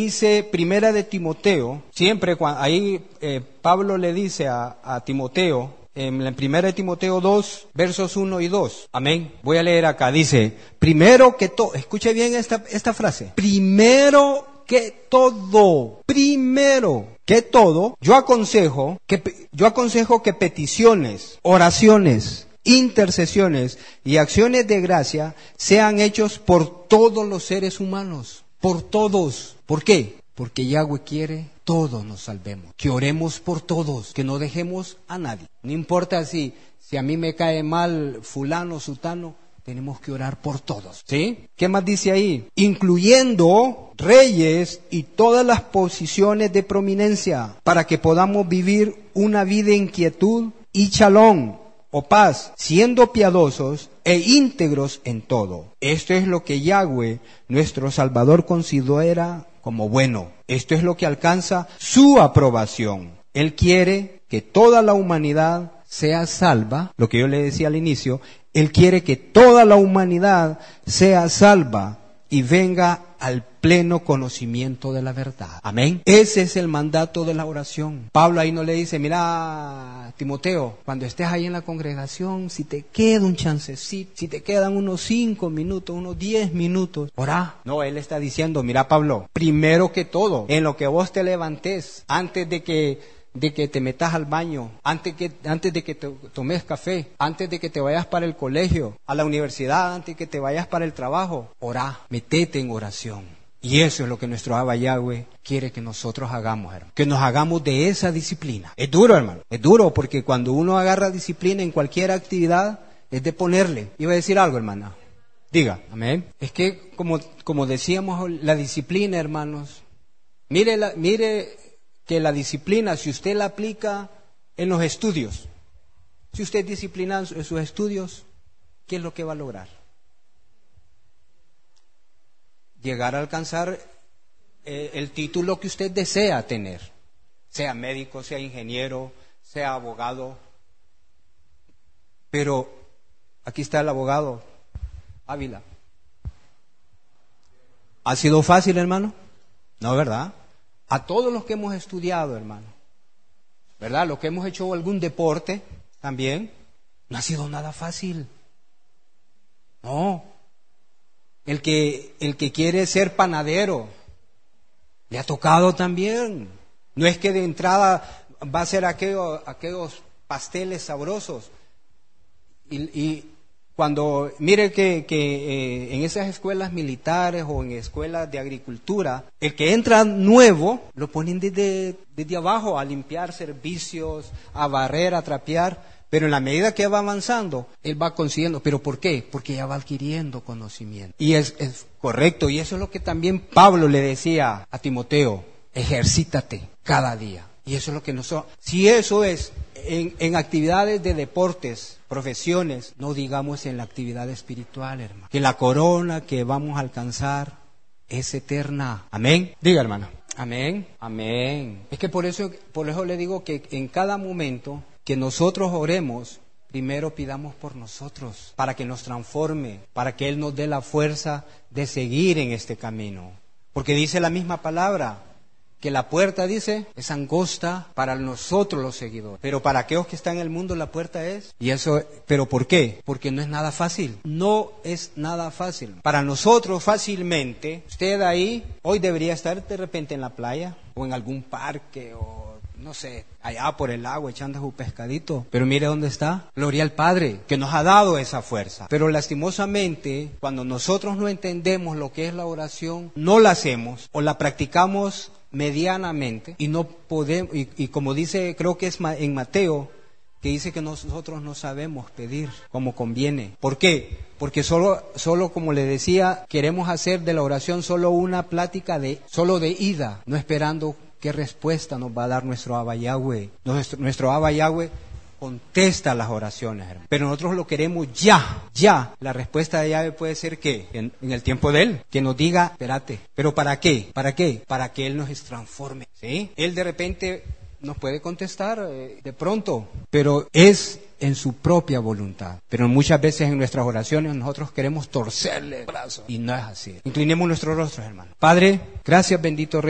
Dice Primera de Timoteo, siempre ahí Pablo le dice a Timoteo, en la Primera de Timoteo 2, versos 1 y 2. Amén. Voy a leer acá. Dice, primero que todo, escuche bien esta frase. Primero que todo, yo aconsejo que peticiones, oraciones, intercesiones y acciones de gracia sean hechos por todos los seres humanos. Por todos. ¿Por qué? Porque Yahweh quiere todos nos salvemos, que oremos por todos, que no dejemos a nadie. No importa si a mí me cae mal fulano, sutano, tenemos que orar por todos. ¿Sí? ¿Qué más dice ahí? Incluyendo reyes y todas las posiciones de prominencia, para que podamos vivir una vida en quietud y shalom, o paz, siendo piadosos e íntegros en todo. Esto es lo que Yahweh, nuestro Salvador, considera como bueno. Esto es lo que alcanza su aprobación. Él quiere que toda la humanidad sea salva, lo que yo le decía al inicio, Él quiere que toda la humanidad sea salva y venga al pleno conocimiento de la verdad. Amén. Ese es el mandato de la oración. Pablo ahí no le dice, mira, Timoteo, cuando estés ahí en la congregación, si te queda un chancecito, si te quedan unos 5 minutos, unos 10 minutos, orá. No, él está diciendo, mira, Pablo, primero que todo, en lo que vos te levantes, antes de que te metas al baño, antes de que te tomes café, antes de que te vayas para el colegio, a la universidad, antes de que te vayas para el trabajo, orá, metete en oración. Y eso es lo que nuestro Abba Yahweh quiere que nosotros hagamos, hermano. Que nos hagamos de esa disciplina. Es duro, hermano. Es duro porque cuando uno agarra disciplina en cualquier actividad, es de ponerle. Iba a decir algo, hermana. Diga, amén. Es que, como decíamos, la disciplina, hermanos, mire que la disciplina, si usted la aplica en los estudios, si usted disciplina en sus estudios, ¿qué es lo que va a lograr? Llegar a alcanzar el título que usted desea tener, sea médico, sea ingeniero, sea abogado. Pero aquí está el abogado Ávila. ¿Ha sido fácil, hermano? No, ¿verdad? A todos los que hemos estudiado, hermano, ¿verdad? Los que hemos hecho algún deporte también, no ha sido nada fácil. No. El que quiere ser panadero, le ha tocado también. No es que de entrada va a ser aquellos pasteles sabrosos. Y cuando, mire que en esas escuelas militares o en escuelas de agricultura, el que entra nuevo, lo ponen desde abajo a limpiar servicios, a barrer, a trapear. Pero en la medida que va avanzando, él va consiguiendo. ¿Pero por qué? Porque ya va adquiriendo conocimiento. Y es correcto. Y eso es lo que también Pablo le decía a Timoteo. Ejercítate cada día. Y eso es lo que nosotros... Si eso es en actividades de deportes, profesiones, no digamos en la actividad espiritual, hermano. Que la corona que vamos a alcanzar es eterna. Amén. Diga, hermano. Amén. Amén. Es que por eso le digo que en cada momento que nosotros oremos, primero pidamos por nosotros, para que nos transforme, para que Él nos dé la fuerza de seguir en este camino. Porque dice la misma palabra, que la puerta, dice, es angosta para nosotros los seguidores. Pero para aquellos que están en el mundo la puerta es. Y eso, ¿pero por qué? Porque no es nada fácil. No es nada fácil. Para nosotros fácilmente, usted ahí, hoy debería estar de repente en la playa, o en algún parque, o no sé, allá por el agua echando su pescadito. Pero mire dónde está. Gloria al Padre, que nos ha dado esa fuerza. Pero lastimosamente, cuando nosotros no entendemos lo que es la oración, no la hacemos o la practicamos medianamente y no podemos, y como dice, creo que es en Mateo, que dice que nosotros no sabemos pedir como conviene. ¿Por qué? Porque solo como le decía, queremos hacer de la oración solo una plática solo de ida, no esperando qué respuesta nos va a dar nuestro Abba Yahweh. Nuestro Abba Yahweh contesta las oraciones, hermano. Pero nosotros lo queremos ya. La respuesta de Yahweh puede ser que en el tiempo de Él, que nos diga, espérate. ¿Pero para qué? ¿Para qué? Para que Él nos transforme, ¿sí? Él de repente nos puede contestar de pronto, pero es en su propia voluntad. Pero muchas veces en nuestras oraciones nosotros queremos torcerle el brazo y no es así. Inclinemos nuestros rostros, hermano. Padre, gracias, bendito Rey.